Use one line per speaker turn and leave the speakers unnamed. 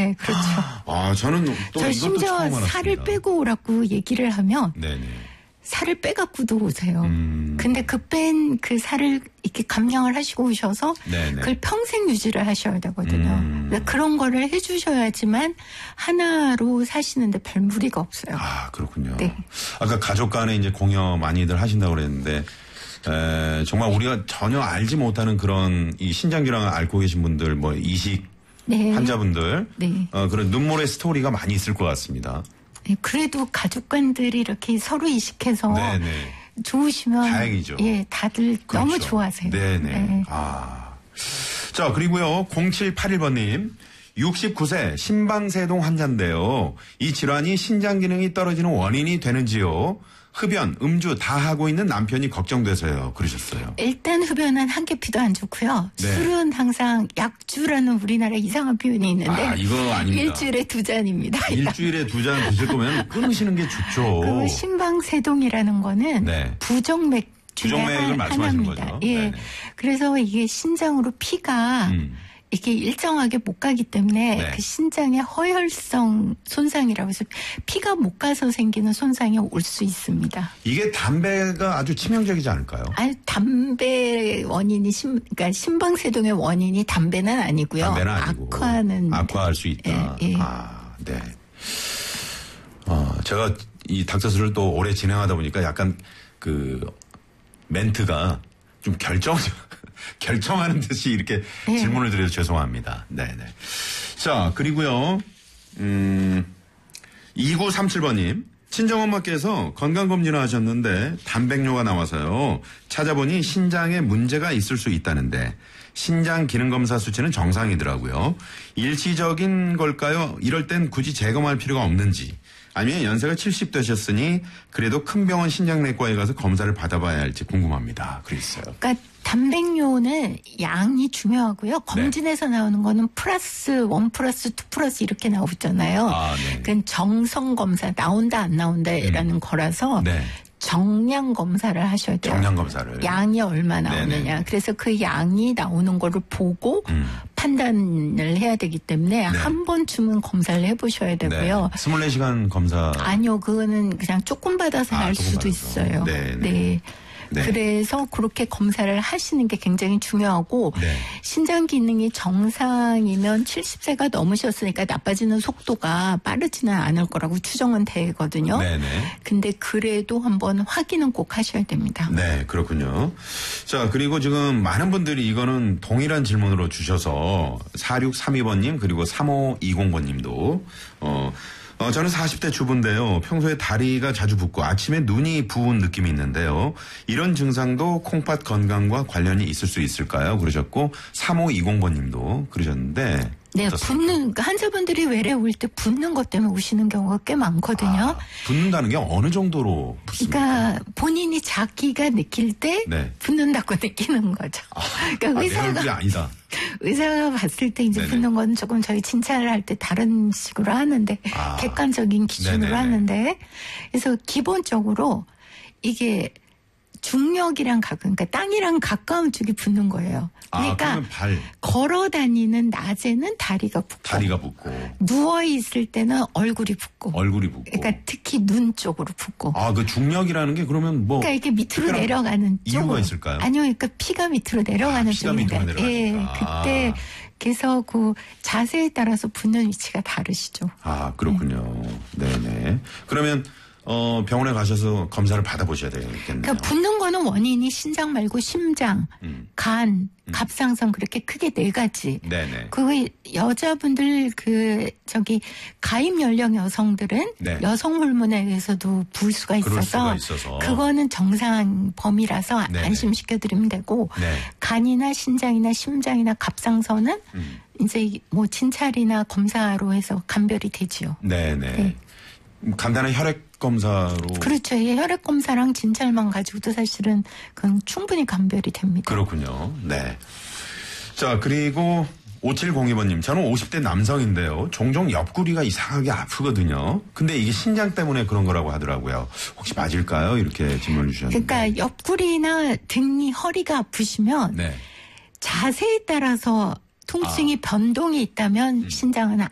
네, 그렇죠.
저는 또
저
이것도
심지어
처음 알았습니다.
살을 빼고 오라고 얘기를 하면
네네.
살을 빼갖고도 오세요. 근데 그 뺀 그 살을 이렇게 감량을 하시고 오셔서
네네.
그걸 평생 유지를 하셔야 되거든요. 그러니까 그런 거를 해주셔야지만 하나로 사시는데 별 무리가 없어요.
그렇군요.
네.
아까 가족 간에 이제 공여 많이들 하신다고 그랬는데, 정말 우리가 전혀 알지 못하는 그런 이 신장질환을 앓고 계신 분들, 뭐 이식
네.
환자분들,
네.
그런 눈물의 스토리가 많이 있을 것 같습니다.
네, 그래도 가족관들이 이렇게 서로 이식해서
네네.
좋으시면
다행이죠.
예, 다들
그렇죠.
너무 좋아하세요.
네네.
네.
자, 그리고요, 0781번님. 69세 심방세동 환자인데요. 이 질환이 신장 기능이 떨어지는 원인이 되는지요? 흡연, 음주 다 하고 있는 남편이 걱정돼서요. 그러셨어요.
일단 흡연은 한 개피도 안 좋고요.
네.
술은 항상 약주라는 우리나라 이상한 표현이 있는데
이거 아닙니다.
일주일에 2잔입니다.
일주일에 2잔 드실 거면 끊으시는 게 좋죠.
그 심방세동이라는 거는
네.
부정맥 중에
부정맥을 말씀하시는
하나입니다.
거죠.
예.
네네.
그래서 이게 신장으로 피가 이게 일정하게 못 가기 때문에
네.
그 신장의 허혈성 손상이라고 해서 피가 못 가서 생기는 손상이 올 수 있습니다.
이게 담배가 아주 치명적이지 않을까요?
담배 원인이 그러니까 심방세동의 원인이 담배는 아니고요.
담배는 아니고.
악화는
악화할 수 있다.
예, 예.
네. 제가 이 닥터스를 또 오래 진행하다 보니까 약간 그 멘트가 좀 결정하는 듯이 이렇게
네.
질문을 드려서 죄송합니다. 네네. 자, 그리고요, 2937번님. 친정엄마께서 건강검진을 하셨는데 단백뇨가 나와서요. 찾아보니 신장에 문제가 있을 수 있다는데 신장 기능검사 수치는 정상이더라고요. 일시적인 걸까요? 이럴 땐 굳이 재검할 필요가 없는지. 아니면 연세가 70 되셨으니 그래도 큰 병원 신장내과에 가서 검사를 받아봐야 할지 궁금합니다. 그랬어요.
그러니까 단백뇨는 양이 중요하고요. 검진에서 나오는 거는 플러스 1 플러스 2 플러스 이렇게 나오잖아요.
네.
그건 정성 검사 나온다 안 나온다라는 거라서
네.
정량 검사를 하셔야 돼요.
정량 검사를.
양이 얼마 나오느냐.
네네.
그래서 그 양이 나오는 거를 보고 판단을 해야 되기 때문에
네.
한 번쯤은 검사를 해보셔야 되고요.
24시간 검사.
아니요, 그거는 그냥 조금 받아서 날
조금
수도
받아서.
있어요.
네.
네.
네.
그래서 그렇게 검사를 하시는 게 굉장히 중요하고
네.
신장 기능이 정상이면 70세가 넘으셨으니까 나빠지는 속도가 빠르지는 않을 거라고 추정은 되거든요.
네네.
근데 그래도 한번 확인은 꼭 하셔야 됩니다.
네, 그렇군요. 자, 그리고 지금 많은 분들이 이거는 동일한 질문으로 주셔서 4632번님 그리고 3520번님도 저는 40대 주부인데요. 평소에 다리가 자주 붓고 아침에 눈이 부은 느낌이 있는데요. 이런 증상도 콩팥 건강과 관련이 있을 수 있을까요? 그러셨고 3520번님도 그러셨는데
네,
어떻습니까?
환자분들이 외래 올 때 붓는 것 때문에 오시는 경우가 꽤 많거든요.
붓는다는 게 어느 정도로 붓습니까?
그러니까 본인이 자기가 느낄 때
네.
붓는다고 느끼는 거죠. 그러니까
내 얼굴이 아니다.
의사가 봤을 때 이제
네네.
붓는 건 조금 저희 진찰을 할 때 다른 식으로 하는데 객관적인 기준으로
네네네.
하는데 그래서 기본적으로 이게 중력이랑 그러니까 땅이랑 가까운 쪽이 붓는 거예요. 그러니까
그러면 발,
걸어 다니는 낮에는 다리가 붓고
다리가 붓고
누워 있을 때는 얼굴이 붓고
얼굴이 붓고.
그러니까 특히 눈 쪽으로 붓고
그 중력이라는 게 그러면 뭐
그러니까 이게 밑으로
특별한
내려가는
이유가
쪽으로.
있을까요?
아니요, 그러니까 피가 밑으로 내려가는
피가
쪽입니다.
밑으로 내려가니까.
그때 그래서 그 자세에 따라서 붓는 위치가 다르시죠.
그렇군요. 네네. 그러면 병원에 가셔서 검사를 받아보셔야 되겠네요.
그러니까 붓는 거는 원인이 신장 말고 심장, 간, 갑상선 그렇게 크게 4가지.
네네.
그 여자분들 가입 연령 여성들은
네.
여성 호르몬에 의해서도 부을 수가
그럴
있어서
수가 있어서.
그거는 정상 범위라서
네네.
안심시켜 드리면 되고
네.
간이나 신장이나 심장이나 갑상선은 이제 뭐 진찰이나 검사로 해서 감별이 되지요.
네네.
네.
간단한 혈액 검사로.
그렇죠. 이 혈액 검사랑 진찰만 가지고도 사실은 그건 충분히 감별이 됩니다.
그렇군요. 네. 자, 그리고 5702번님. 저는 50대 남성인데요. 종종 옆구리가 이상하게 아프거든요. 근데 이게 신장 때문에 그런 거라고 하더라고요. 혹시 맞을까요? 이렇게 질문을 주셨는데.
그러니까 옆구리나 등이 허리가 아프시면
네.
자세에 따라서 통증이 변동이 있다면 신장은